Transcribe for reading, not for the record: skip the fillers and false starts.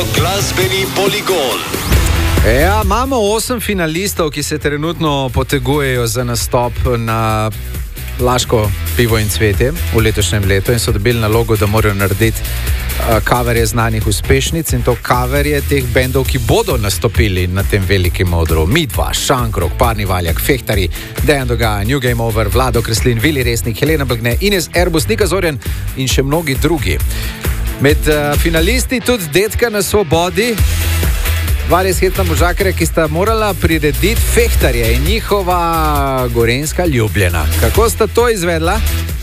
Glasbeni poligon. Ja, imamo 8 finalistov, ki se trenutno potegujejo za nastop na Laško pivo in cvetje v letošnjem letu in so dobili nalogo, da morajo narediti coverje znanih uspešnic in to coverje teh bendov, ki bodo nastopili na tem velikem odru. Midva, Šankrok, Parni Valjak, Fehtari, Dejan Dogaja, New Game Over, Vlado Kreslin, Vili Resnik, Helena Blagne, Ines Erbus, Nika Zorjan in še mnogi drugi. Med finalisti tudi Detka na Svobodi, dva res hitna možakarja, ki sta morala prirediti Fehtarje in njihova gorenjska ljubljena. Kako sta to izvedla?